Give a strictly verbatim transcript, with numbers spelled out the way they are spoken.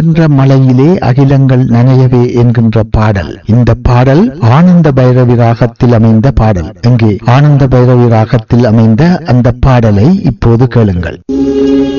அன்பென்ற மலையிலே அகிலங்கள் நனையவே என்கின்ற பாடல். இந்த பாடல் ஆனந்த பைரவி ராகத்தில் அமைந்த பாடல். இங்கே ஆனந்த பைரவி ராகத்தில் அமைந்த அந்த பாடலை இப்போது கேளுங்கள்.